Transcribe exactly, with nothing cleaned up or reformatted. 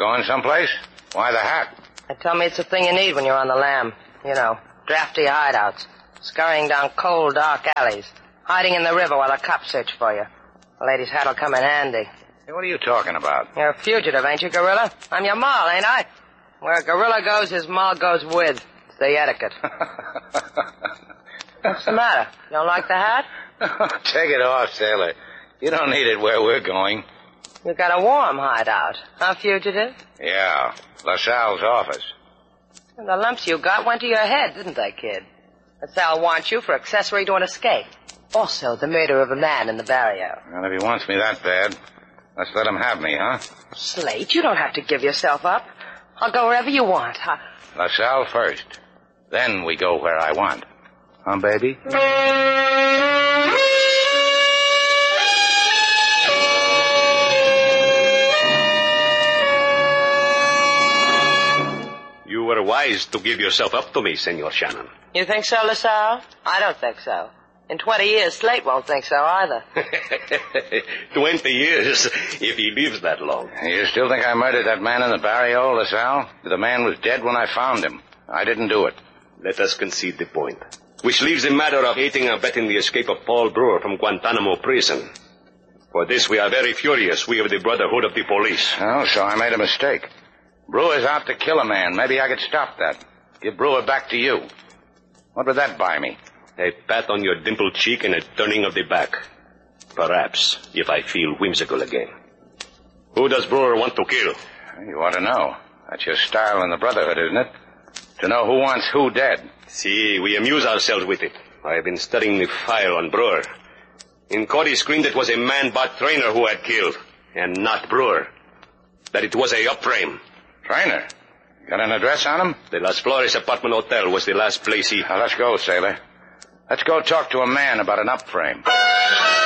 going someplace? Why the hat? They tell me it's the thing you need when you're on the lam. You know, drafty hideouts, scurrying down cold, dark alleys, hiding in the river while the cops search for you. The lady's hat'll come in handy. Hey, what are you talking about? You're a fugitive, ain't you, Gorilla? I'm your moll, ain't I? Where a gorilla goes, his moll goes with. It's the etiquette. What's the matter? You don't like the hat? Take it off, sailor. You don't need it where we're going. You got a warm hideout, huh, fugitive? Yeah, LaSalle's office. And the lumps you got went to your head, didn't they, kid? LaSalle wants you for accessory to an escape. Also, the murder of a man in the barrio. Well, if he wants me that bad, let's let him have me, huh? Slate, you don't have to give yourself up. I'll go wherever you want, huh? LaSalle first. Then we go where I want. Huh, baby? You were wise to give yourself up to me, Senor Shannon. You think so, LaSalle? I don't think so. In twenty years, Slate won't think so either. Twenty years, if he lives that long. You still think I murdered that man in the barrio, LaSalle? The man was dead when I found him. I didn't do it. Let us concede the point. Which leaves the matter of aiding and abetting the escape of Paul Brewer from Guantanamo prison. For this we are very furious, we of the Brotherhood of the Police. Oh, so I made a mistake. Brewer's out to kill a man. Maybe I could stop that. Give Brewer back to you. What would that buy me? A pat on your dimpled cheek and a turning of the back. Perhaps, if I feel whimsical again. Who does Brewer want to kill? You ought to know. That's your style in the Brotherhood, isn't it? To know who wants who dead. See, we amuse ourselves with it. I have been studying the file on Brewer. In court, he screamed it was a man-bought trainer who had killed, and not Brewer. That it was a up-frame. Trainer? Got an address on him? The Las Flores Apartment Hotel was the last place he... Now, let's go, sailor. Let's go talk to a man about an up-frame.